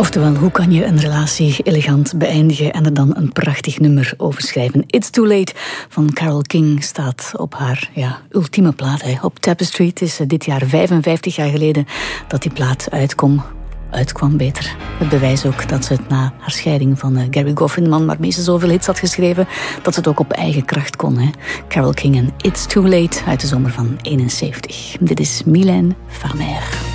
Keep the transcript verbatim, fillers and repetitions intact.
Oftewel, hoe kan je een relatie elegant beëindigen en er dan een prachtig nummer over schrijven? It's Too Late van Carole King staat op haar ja, ultieme plaat. Hè. Op Tapestry. Het is dit jaar vijfenvijftig jaar geleden dat die plaat uitkwam. uitkwam beter. Het bewijs ook dat ze het na haar scheiding van uh, Gary Goffin, de man waarmee ze zoveel hits had geschreven, dat ze het ook op eigen kracht kon. Hè. Carole King en It's Too Late uit de zomer van eenenzeventig. Dit is Mylène Farmer.